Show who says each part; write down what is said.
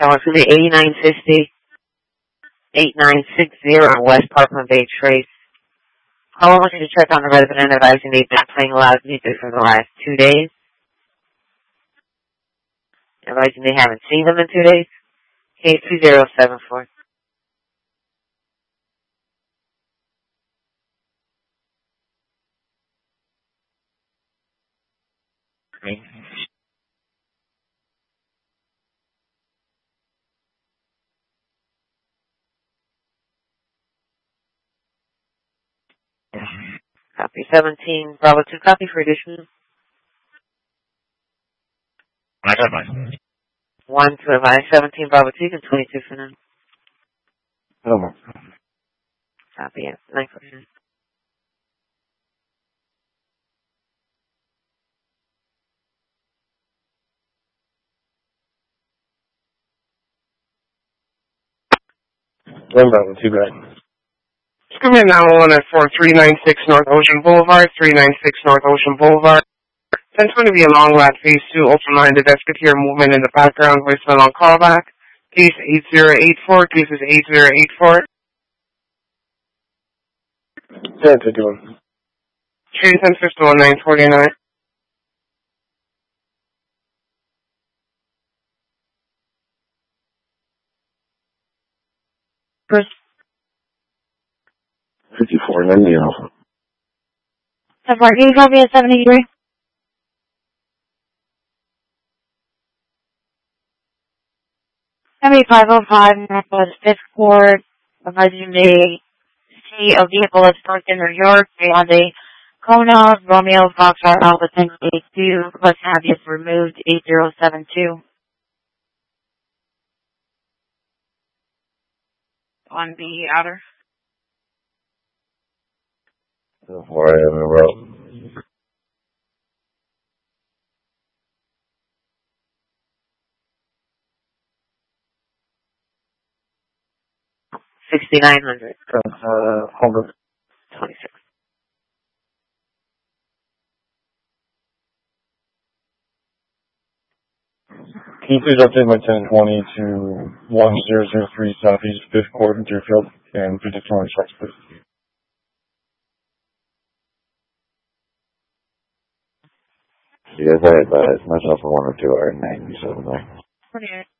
Speaker 1: it's going to be 8960 West Parkland Bay Trace. I want you to check on the resident advising they've been playing loud music for the last 2 days. Advising they haven't seen them in 2 days. Case 2074. Copy 17, Bravo 2, copy for additional.
Speaker 2: I got mine.
Speaker 1: 1 to advise 17, Bravo 2, and 22 for now.
Speaker 2: No more.
Speaker 1: Copy, yes. 9%.
Speaker 2: Bravo 2, right.
Speaker 3: Come in 911 at 4396 North Ocean Boulevard, 396 North Ocean Boulevard. That's going to be a long lap, phase 2, open-minded. That's good to hear movement in the background. Voicemail on callback. Case 8084, cases 8084.
Speaker 2: 1051.
Speaker 3: Trade 1051 949.
Speaker 1: First.
Speaker 2: 54, 90 Alpha.
Speaker 1: Have parking copy at 73? Copy 505, Northwest 5th Court. Advising they see a vehicle that's parked in their yard. They have a Kona, Romeo, Foxtrot, Alpha 1082. Let's have you removed 8072. On the outer.
Speaker 2: 4 a.m. in a row.
Speaker 1: $6,900.
Speaker 2: Hold on.
Speaker 1: 26.
Speaker 2: Can you please update my 1020 to 1003 Southeast 5th Court in Deerfield and predict on trucks, please? Yes, I advise myself for 1 or 2 hour 97 there.
Speaker 1: 48.